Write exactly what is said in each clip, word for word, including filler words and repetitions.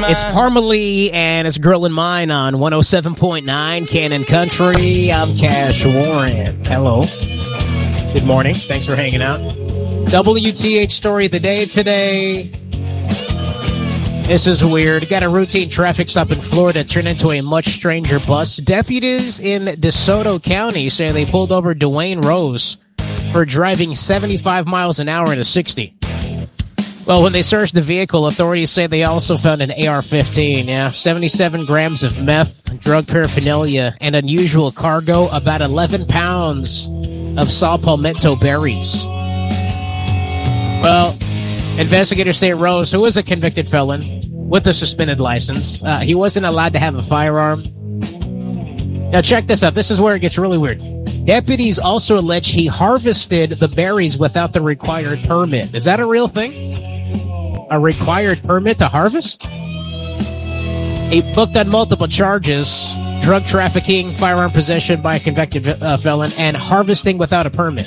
It's Parmalee and it's Girl in Mine on one oh seven point nine Cannon Country. I'm Cash Warren. Hello. Good morning. Thanks for hanging out. W T H story of the day today. This is weird. Got a routine traffic stop in Florida turned into a much stranger bus. Deputies in DeSoto County say they pulled over Dwayne Rose for driving seventy-five miles an hour in a sixty. Well, when they searched the vehicle, authorities say they also found an A R fifteen, yeah, seventy-seven grams of meth, drug paraphernalia, and unusual cargo, about eleven pounds of saw palmetto berries. Well, investigators say Rose, who is a convicted felon with a suspended license, uh, he wasn't allowed to have a firearm. Now, check this out. This is where it gets really weird. Deputies also allege he harvested the berries without the required permit. Is that a real thing? A required permit to harvest? He booked on multiple charges: drug trafficking, firearm possession by a convicted uh, felon, and harvesting without a permit.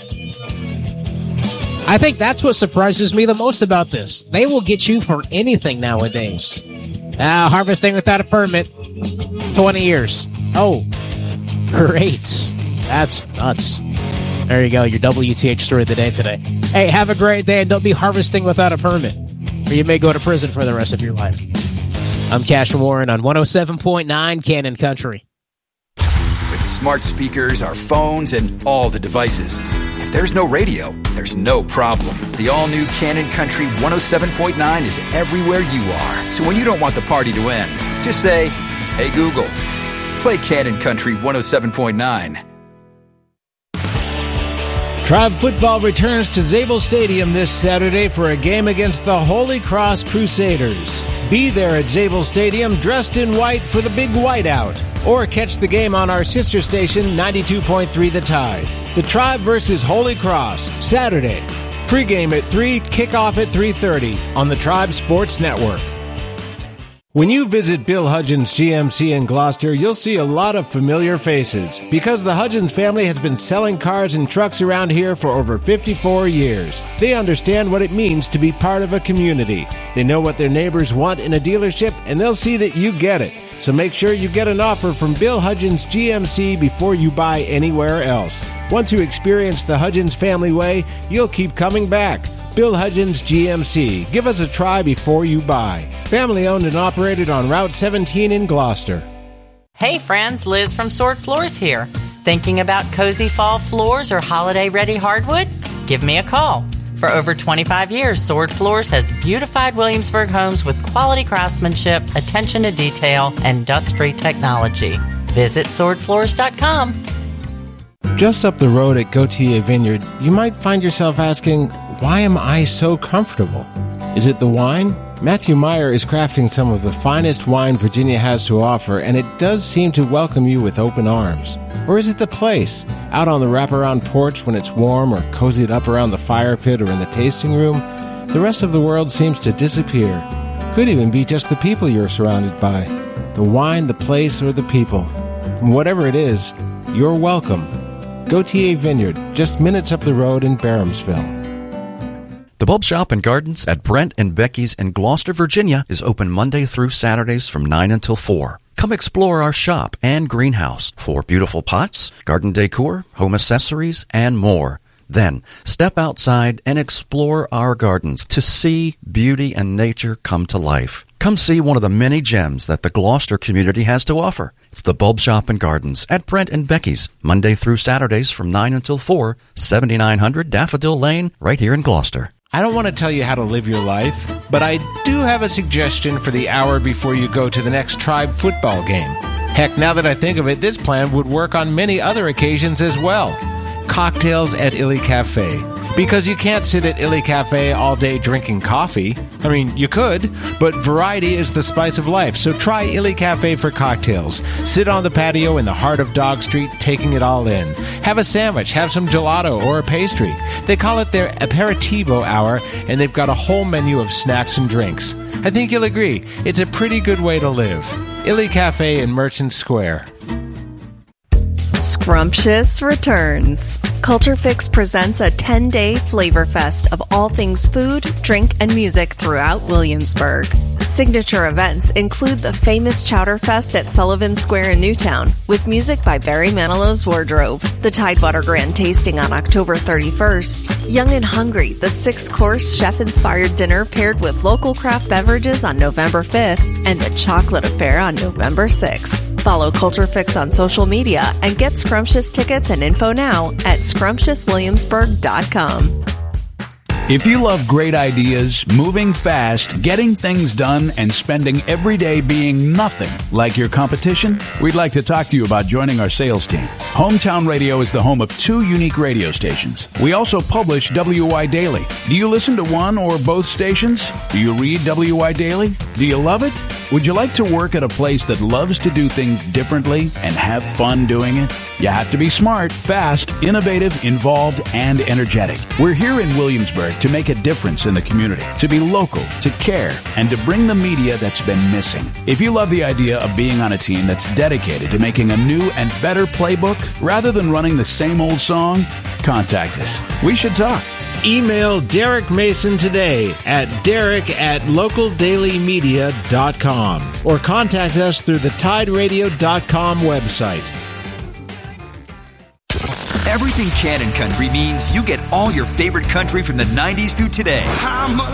I think that's what surprises me the most about this. They will get you for anything nowadays. Uh, harvesting without a permit, twenty years. Oh, great. That's nuts. There you go, your W T H story of the day today. Hey, have a great day and don't be harvesting without a permit, or you may go to prison for the rest of your life. I'm Cash Warren on one oh seven point nine Cannon Country. With smart speakers, our phones, and all the devices, if there's no radio, there's no problem. The all-new Cannon Country one oh seven point nine is everywhere you are. So when you don't want the party to end, just say, "Hey Google, play Cannon Country one oh seven point nine. Tribe football returns to Zabel Stadium this Saturday for a game against the Holy Cross Crusaders. Be there at Zabel Stadium dressed in white for the big whiteout, or catch the game on our sister station ninety-two point three The Tide. The Tribe versus Holy Cross, Saturday. Pre-game at three, kickoff at three thirty on the Tribe Sports Network. When you visit Bill Hudgens G M C in Gloucester, you'll see a lot of familiar faces because the Hudgens family has been selling cars and trucks around here for over fifty-four years. They understand what it means to be part of a community. They know what their neighbors want in a dealership, and they'll see that you get it. So make sure you get an offer from Bill Hudgens G M C before you buy anywhere else. Once you experience the Hudgens family way, you'll keep coming back. Bill Hudgens G M C. Give us a try before you buy. Family owned and operated on Route seventeen in Gloucester. Hey friends, Liz from Sword Floors here. Thinking about cozy fall floors or holiday-ready hardwood? Give me a call. For over twenty-five years, Sword Floors has beautified Williamsburg homes with quality craftsmanship, attention to detail, and dust-free technology. Visit sword floors dot com. Just up the road at Gautier Vineyard, you might find yourself asking, why am I so comfortable? Is it the wine? Matthew Meyer is crafting some of the finest wine Virginia has to offer, and it does seem to welcome you with open arms. Or is it the place? Out on the wraparound porch when it's warm, or cozied up around the fire pit or in the tasting room? The rest of the world seems to disappear. Could even be just the people you're surrounded by. The wine, the place, or the people. And whatever it is, you're welcome. Gautier Vineyard, just minutes up the road in Barhamsville. The Bulb Shop and Gardens at Brent and Becky's in Gloucester, Virginia is open Monday through Saturdays from nine until four. Come explore our shop and greenhouse for beautiful pots, garden decor, home accessories, and more. Then, step outside and explore our gardens to see beauty and nature come to life. Come see one of the many gems that the Gloucester community has to offer. It's the Bulb Shop and Gardens at Brent and Becky's, Monday through Saturdays from nine until four, seventy-nine hundred Daffodil Lane, right here in Gloucester. I don't want to tell you how to live your life, but I do have a suggestion for the hour before you go to the next Tribe football game. Heck, now that I think of it, this plan would work on many other occasions as well. Cocktails at Illy Cafe. Because you can't sit at Illy Cafe all day drinking coffee. I mean, you could, but variety is the spice of life, so try Illy Cafe for cocktails. Sit on the patio in the heart of Dog Street, taking it all in. Have a sandwich, have some gelato or a pastry. They call it their aperitivo hour, and they've got a whole menu of snacks and drinks. I think you'll agree, it's a pretty good way to live. Illy Cafe in Merchant Square. Scrumptious returns. Culture Fix presents a ten-day flavor fest of all things food, drink, and music throughout Williamsburg. Signature events include the famous Chowder Fest at Sullivan Square in Newtown, with music by Barry Manilow's Wardrobe, the Tidewater Grand Tasting on October thirty-first, Young and Hungry, the six-course chef-inspired dinner paired with local craft beverages on November fifth, and the Chocolate Affair on November sixth. Follow Culture Fix on social media and get Scrumptious tickets and info now at scrumptious williamsburg dot com. If you love great ideas, moving fast, getting things done, and spending every day being nothing like your competition, we'd like to talk to you about joining our sales team. Hometown Radio is the home of two unique radio stations. We also publish W Y Daily. Do you listen to one or both stations? Do you read W Y Daily? Do you love it? Would you like to work at a place that loves to do things differently and have fun doing it? You have to be smart, fast, innovative, involved, and energetic. We're here in Williamsburg to make a difference in the community, to be local, to care, and to bring the media that's been missing. If you love the idea of being on a team that's dedicated to making a new and better playbook rather than running the same old song, contact us. We should talk. Email Derek Mason today at derek at local daily media dot com or contact us through the tide radio dot com website. Everything Cannon Country means you get all your favorite country from the nineties through today.